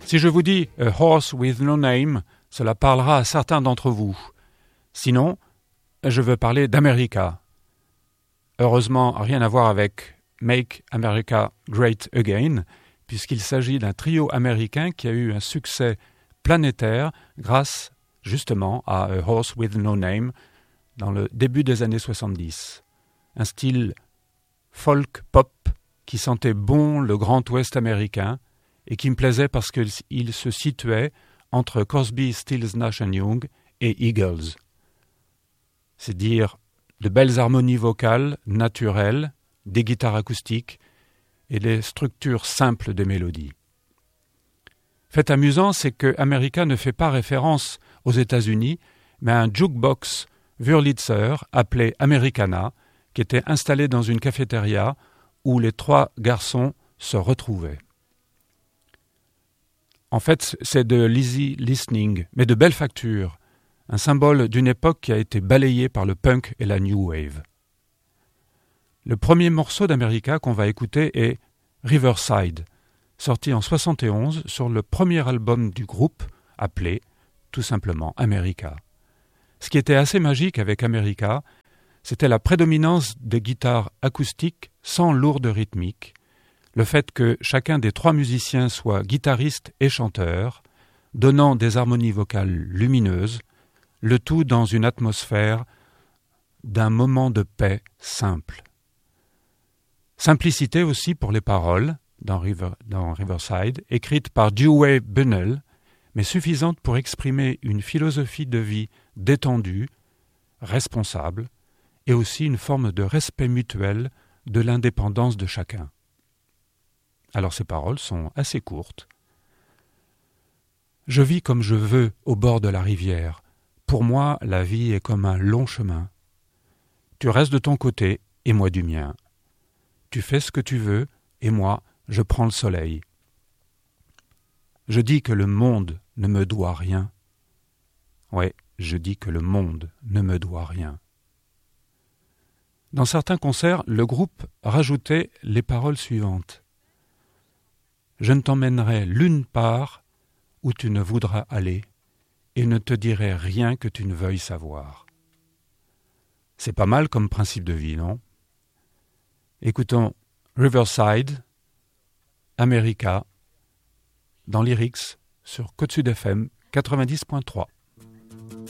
Si je vous dis « A horse with no name », cela parlera à certains d'entre vous. Sinon, je veux parler d'America. Heureusement, rien à voir avec « Make America Great Again », puisqu'il s'agit d'un trio américain qui a eu un succès planétaire grâce justement à « A horse with no name » dans le début des années 70. Un style folk-pop qui sentait bon le Grand Ouest américain et qui me plaisait parce qu'il se situait entre Crosby, Stills, Nash & Young et Eagles. C'est dire de belles harmonies vocales naturelles, des guitares acoustiques et des structures simples des mélodies. Fait amusant, c'est que America ne fait pas référence aux États-Unis, mais à un jukebox Wurlitzer appelé Americana, qui était installé dans une cafétéria où les trois garçons se retrouvaient. En fait, c'est de l'easy listening, mais de belle facture, un symbole d'une époque qui a été balayée par le punk et la new wave. Le premier morceau d'America qu'on va écouter est Riverside, sorti en 71 sur le premier album du groupe, appelé tout simplement America. Ce qui était assez magique avec America, c'était la prédominance des guitares acoustiques sans lourde rythmique, le fait que chacun des trois musiciens soit guitariste et chanteur, donnant des harmonies vocales lumineuses, le tout dans une atmosphère d'un moment de paix simple. Simplicité aussi pour les paroles dans Riverside, écrites par Dewey Bunnell, mais suffisante pour exprimer une philosophie de vie détendue, responsable, et aussi une forme de respect mutuel de l'indépendance de chacun. Alors ces paroles sont assez courtes. Je vis comme je veux au bord de la rivière. Pour moi, la vie est comme un long chemin. Tu restes de ton côté et moi du mien. Tu fais ce que tu veux et moi, je prends le soleil. Je dis que le monde ne me doit rien. Ouais, je dis que le monde ne me doit rien. Dans certains concerts, le groupe rajoutait les paroles suivantes. Je ne t'emmènerai l'une part où tu ne voudras aller et ne te dirai rien que tu ne veuilles savoir. C'est pas mal comme principe de vie, non? Écoutons Riverside, America, dans Lyrics sur Côte Sud FM 90.3.